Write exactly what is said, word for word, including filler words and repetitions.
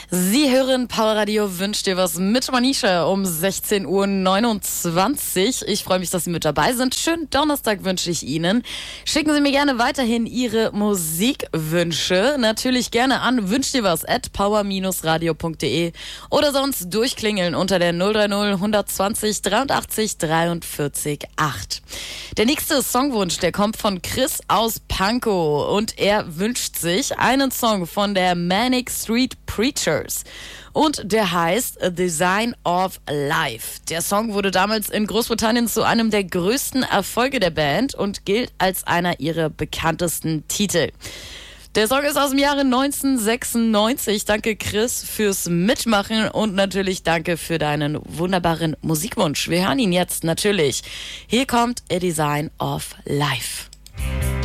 Sie hören Powerradio Wünsch dir was mit Manisha um sechzehn Uhr neunundzwanzig. Ich freue mich, dass Sie mit dabei sind. Schönen Donnerstag wünsche ich Ihnen. Schicken Sie mir gerne weiterhin Ihre Musikwünsche. Natürlich gerne an wünsch dir was at power radio punkt de oder sonst durchklingeln unter der null drei null hundertzwanzig dreiundachtzig dreiundvierzig acht. Der nächste Songwunsch, der kommt von Chris aus Pankow und er wünscht sich einen Song von der Manic Street Preachers. Und der heißt A Design of Life. Der Song wurde damals in Großbritannien zu einem der größten Erfolge der Band und gilt als einer ihrer bekanntesten Titel. Der Song ist aus dem Jahre neunzehnhundertsechsundneunzig. Danke Chris fürs Mitmachen und natürlich danke für deinen wunderbaren Musikwunsch. Wir hören ihn jetzt natürlich. Hier kommt A Design of Life.